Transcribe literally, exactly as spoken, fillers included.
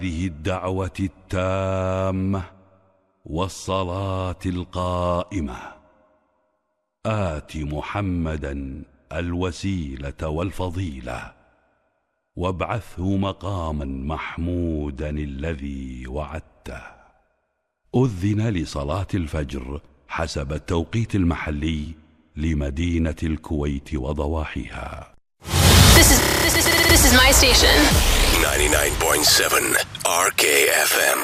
هذه الدعوة التامة والصلاة القائمة آت محمدا الوسيلة والفضيلة وابعثه مقاما محمودا الذي وعدته. أذن لصلاة الفجر حسب التوقيت المحلي لمدينة الكويت وضواحيها. This is, this is, this is my station. ninety-nine point seven R K F M.